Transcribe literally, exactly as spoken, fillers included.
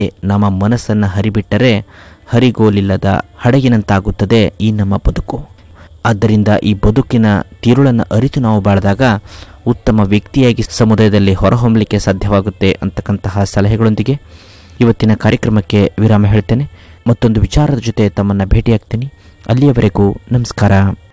ನಮ್ಮ ಮನಸ್ಸನ್ನು ಹರಿಬಿಟ್ಟರೆ ಹರಿಗೋಲಿಲ್ಲದ ಹಡಗಿನಂತಾಗುತ್ತದೆ ಈ ನಮ್ಮ ಬದುಕು. ಆದ್ದರಿಂದ ಈ ಬದುಕಿನ ತಿರುಳನ್ನು ಅರಿತು ನಾವು ಬಾಳಿದಾಗ ಉತ್ತಮ ವ್ಯಕ್ತಿಯಾಗಿ ಸಮುದಾಯದಲ್ಲಿ ಹೊರಹೊಮ್ಮಲಿಕ್ಕೆ ಸಾಧ್ಯವಾಗುತ್ತೆ ಅಂತಕ್ಕಂತಹ ಸಲಹೆಗಳೊಂದಿಗೆ ಇವತ್ತಿನ ಕಾರ್ಯಕ್ರಮಕ್ಕೆ ವಿರಾಮ ಹೇಳ್ತೇನೆ. ಮತ್ತೊಂದು ವಿಚಾರದ ಜೊತೆ ತಮ್ಮನ್ನು ಭೇಟಿಯಾಗ್ತೀನಿ. ಅಲ್ಲಿಯವರೆಗೂ ನಮಸ್ಕಾರ.